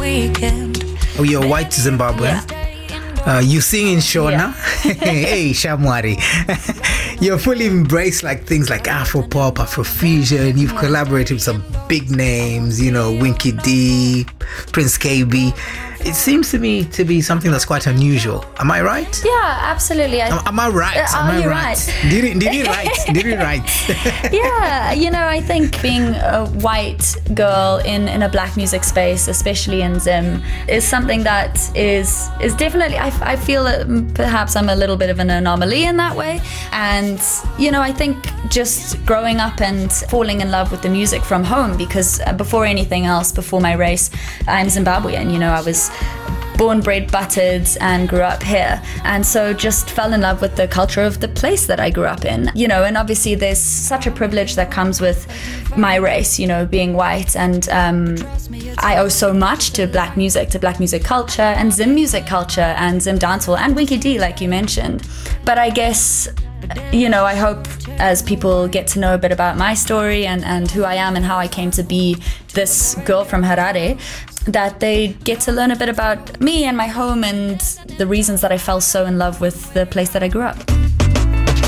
weekend. Oh, you're white Zimbabwean? Yeah. You sing in Shona? Yeah. Hey, Shamwari. You're fully embraced like things like Afropop, Afrofusion. You've collaborated with some big names, you know, Winky D, Prince KB. It seems to me to be something that's quite unusual. Am I right? Yeah, absolutely. Am I right? Am I right? Did he write? Did he write? Yeah, you know, I think being a white girl in a black music space, especially in Zim, is something that is definitely, I feel that perhaps I'm a little bit of an anomaly in that way. And, you know, I think just growing up and falling in love with the music from home, because before anything else, before my race, I'm Zimbabwean. You know, I was born, bred, buttered, and grew up here, and so just fell in love with the culture of the place that I grew up in, you know. And obviously there's such a privilege that comes with my race, you know, being white, and I owe so much to black music culture, and Zim music culture, and Zim dancehall, and Winky D, like you mentioned. But I guess, you know, I hope as people get to know a bit about my story and who I am and how I came to be this girl from Harare, that they get to learn a bit about me and my home and the reasons that I fell so in love with the place that I grew up.